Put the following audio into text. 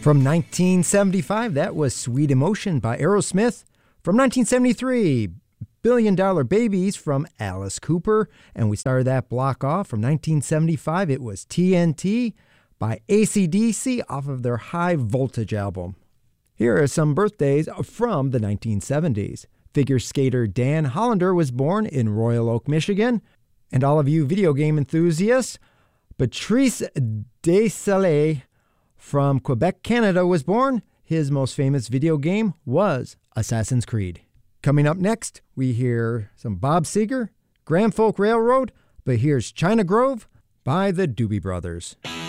From 1975, that was Sweet Emotion by Aerosmith. From 1973, Billion Dollar Babies from Alice Cooper. And we started that block off from 1975. It was TNT by AC/DC off of their High Voltage album. Here are some birthdays from the 1970s. Figure skater Dan Hollander was born in Royal Oak, Michigan. And all of you video game enthusiasts, Patrice Desailly from Quebec, Canada was born. His most famous video game was Assassin's Creed. Coming up next, we hear some Bob Seger, Grand Folk Railroad, but here's China Grove by the Doobie Brothers.